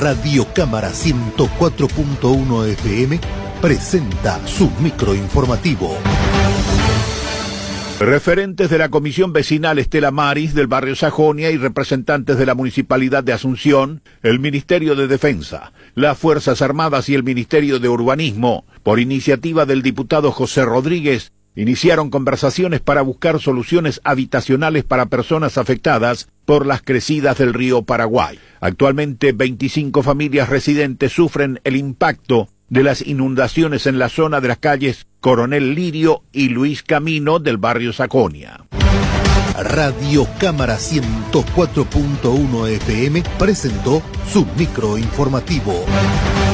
Radio Cámara 104.1 FM presenta su microinformativo. Referentes de la Comisión Vecinal Estela Maris del barrio Sajonia y representantes de la Municipalidad de Asunción, el Ministerio de Defensa, las Fuerzas Armadas y el Ministerio de Urbanismo, por iniciativa del diputado José Rodríguez, iniciaron conversaciones para buscar soluciones habitacionales para personas afectadas por las crecidas del río Paraguay. Actualmente 25 familias residentes sufren el impacto de las inundaciones en la zona de las calles Coronel Lirio y Luis Camino del barrio Sajonia. Radio Cámara 104.1 FM presentó su microinformativo.